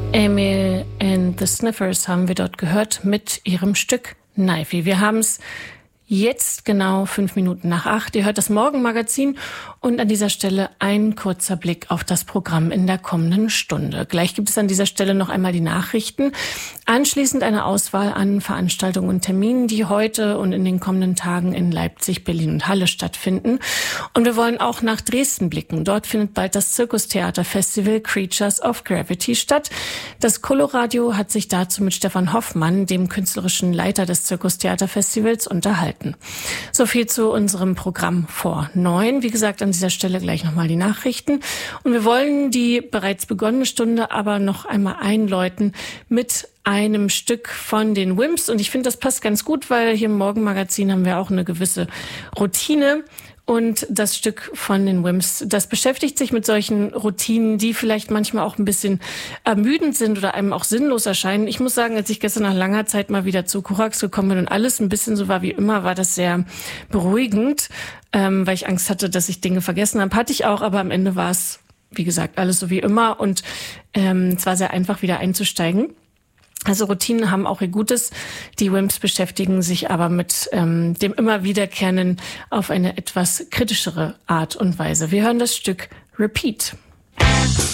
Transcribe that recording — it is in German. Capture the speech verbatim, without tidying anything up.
Emil and the Sniffers haben wir dort gehört mit ihrem Stück Knifey. Wir haben es jetzt genau fünf Minuten nach acht. Ihr hört das Morgenmagazin und an dieser Stelle ein kurzer Blick auf das Programm in der kommenden Stunde. Gleich gibt es an dieser Stelle noch einmal die Nachrichten. Anschließend eine Auswahl an Veranstaltungen und Terminen, die heute und in den kommenden Tagen in Leipzig, Berlin und Halle stattfinden. Und wir wollen auch nach Dresden blicken. Dort findet bald das Zirkustheater-Festival Creatures of Gravity statt. Das Coloradio hat sich dazu mit Stefan Hoffmann, dem künstlerischen Leiter des Zirkustheater-Festivals, unterhalten. So viel zu unserem Programm vor neun. Wie gesagt, an dieser Stelle gleich nochmal die Nachrichten. Und wir wollen die bereits begonnene Stunde aber noch einmal einläuten mit einem Stück von den Wimps. Und ich finde, das passt ganz gut, weil hier im Morgenmagazin haben wir auch eine gewisse Routine. Und das Stück von den Wimps, das beschäftigt sich mit solchen Routinen, die vielleicht manchmal auch ein bisschen ermüdend sind oder einem auch sinnlos erscheinen. Ich muss sagen, als ich gestern nach langer Zeit mal wieder zu Korax gekommen bin und alles ein bisschen so war wie immer, war das sehr beruhigend, ähm, weil ich Angst hatte, dass ich Dinge vergessen habe. Hatte ich auch, aber am Ende war es, wie gesagt, alles so wie immer. Und ähm, es war sehr einfach, wieder einzusteigen. Also Routinen haben auch ihr Gutes. Die Wimps beschäftigen sich aber mit ähm, dem immer wiederkehrenden auf eine etwas kritischere Art und Weise. Wir hören das Stück Repeat.